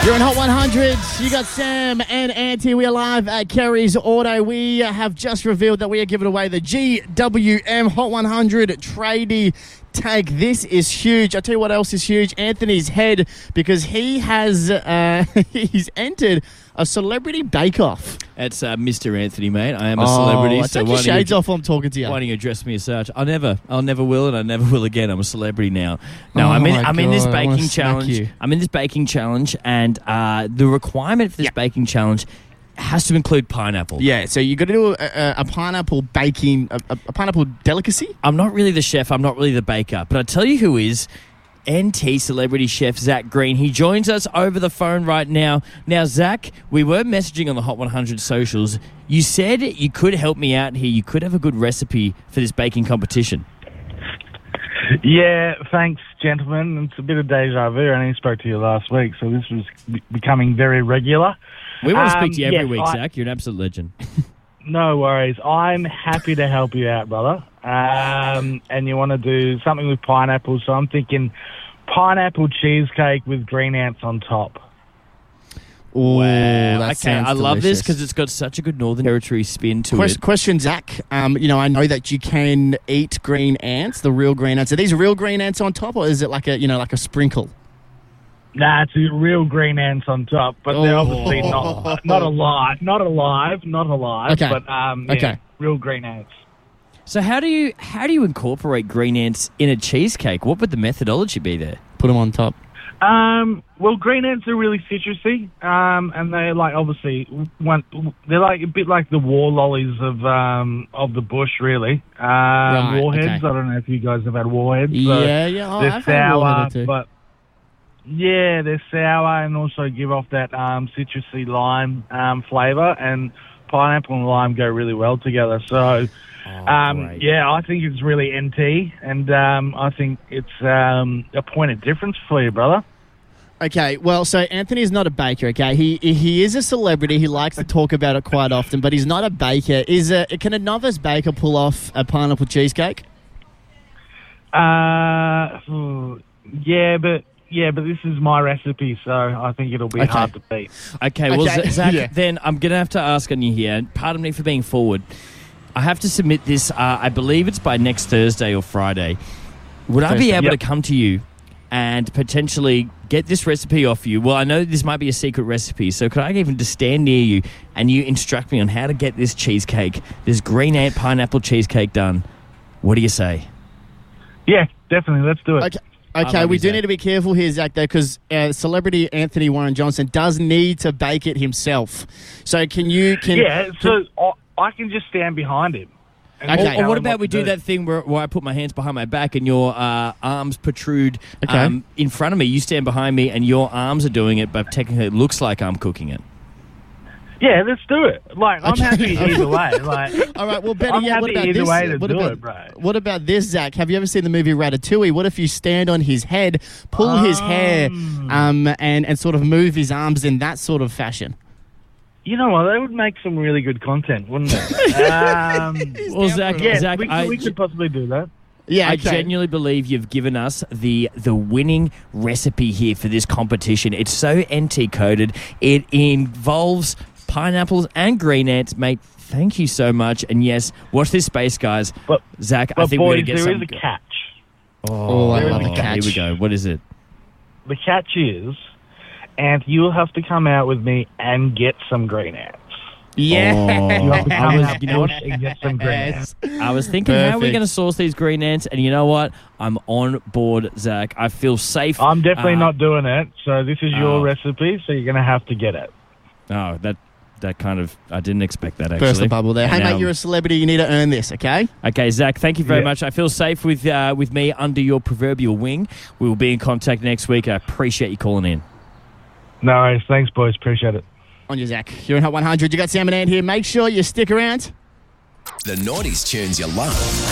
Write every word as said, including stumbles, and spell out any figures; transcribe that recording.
You're in Hot one hundred. You got Sam and Auntie. We are live at Kerry's Auto. We have just revealed that we are giving away the G W M Hot one hundred tradie tag. This is huge. I'll tell you what else is huge. Anthony's head, because he has uh, he's entered a celebrity bake-off. It's uh, Mister Anthony, mate. I am a Oh, celebrity. take your shades off while I'm talking to you. Why don't you address me as such? I never, I'll never will, and I never will again. I'm a celebrity now. No, Oh I'm in, my I'm in this God, I wanna baking smack challenge. you. I'm in this baking challenge, and uh, the requirement for this Yeah. baking challenge has to include pineapple. Yeah, so you got to do a, a, a pineapple baking, a, a pineapple delicacy. I'm not really the chef. I'm not really the baker, but I tell you who is. N T celebrity chef Zach Green. He joins us over the phone right now. Now, Zach, we were messaging on the Hot one hundred socials. You said you could help me out here. You could have a good recipe for this baking competition. Yeah, thanks, gentlemen. It's a bit of deja vu. I only spoke to you last week, so this was be- becoming very regular. We want to Um, speak to you every yes, week, I- Zach. You're an absolute legend. No worries. I'm happy to help you out, brother. Um, and you want to do something with pineapple, so I'm thinking pineapple cheesecake with green ants on top. Ooh, that okay, sounds I love this delicious. because it's got such a good Northern Territory spin to Question, it. question, Zach. Um, you know, I know that you can eat green ants, the real green ants. Are these real green ants on top, or is it like a, you know, like a sprinkle? Nah, it's a real green ants on top, but they're Oh. obviously not not alive, not alive, not alive. Okay. But um, yeah, Okay. real green ants. So how do you how do you incorporate green ants in a cheesecake? What would the methodology be there? Put them on top. Um, well, green ants are really citrusy, um, and they're like obviously one. They're like a bit like the war lollies of um of the bush, really. Um, Right, warheads. okay. I don't know if you guys have had warheads. so Yeah, yeah. Oh, they're I've had warhead sour, or two. but yeah, they're sour and also give off that um citrusy lime um flavor, and pineapple and lime go really well together. So. Um, great. yeah, I think it's really N T, and um, I think it's um, a point of difference for you, brother. Okay, well, so Anthony's not a baker, okay? He he is a celebrity. He likes to talk about it quite often, but he's not a baker. Is a, Can a novice baker pull off a pineapple cheesecake? Uh, ooh, yeah, but yeah, but this is my recipe, so I think it'll be Okay. hard to beat. Okay, well, Okay, Z- Zach, yeah. then I'm going to have to ask on you here, and pardon me for being forward. I have to submit this, uh, I believe it's by next Thursday or Friday. Would I be Thursday, able yep. to come to you and potentially get this recipe off you? Well, I know this might be a secret recipe, so could I even just stand near you and you instruct me on how to get this cheesecake, this green ant pineapple cheesecake done? What do you say? Yeah, definitely. Let's do it. Okay. Okay, love we you, do Zach. need to be careful here, Zach, though, because uh, celebrity Anthony Warren Johnson does need to bake it himself. So can you... Can, Yeah, so I, I can just stand behind him. and Okay. just Or, tell or what him about we to do that thing where, where I put my hands behind my back and your uh, arms protrude Okay. um, in front of me? You stand behind me and your arms are doing it, but technically it looks like I'm cooking it. Yeah, let's do it. Like, I'm Okay. happy either way. Like, All right, well, better I'm yet, what happy about either this? way to what, do about, it, bro. what about this, Zach? Have you ever seen the movie Ratatouille? What if you stand on his head, pull his hair, um, and, and sort of move his arms in that sort of fashion? you know what? That would make some really good content, wouldn't it? um, Well, Zach, yeah, Zach we, could, I, we could possibly do that. Yeah, I okay. genuinely believe you've given us the the winning recipe here for this competition. It's so N T coded. It involves pineapples and green ants, mate. Thank you so much. And yes, watch this space, guys. But, Zach, I but think we're boys, going to get there is some. a catch. Oh, I There is love a a catch. Here we go. What is it? The catch is, and you'll have to come out with me and get some green ants. Yeah. You have to I come was- out you know what? and get some green ants. I was thinking, how are we Perfect. going to source these green ants? And you know what? I'm on board, Zach. I feel safe. I'm definitely Uh, not doing it, so this is your Oh. recipe, so you're going to have to get it. Oh, that that kind of I didn't expect that actually. Burst the bubble there. Hey, And, mate, um, you're a celebrity. You need to earn this, okay? Okay, Zach, thank you very Yeah. much. I feel safe with uh, with me under your proverbial wing. We will be in contact next week. I appreciate you calling in. No worries. Thanks, boys. Appreciate it. On your Zach. You're in Hot one hundred. You got Sam and Ant here. Make sure you stick around. The nineties tunes you love.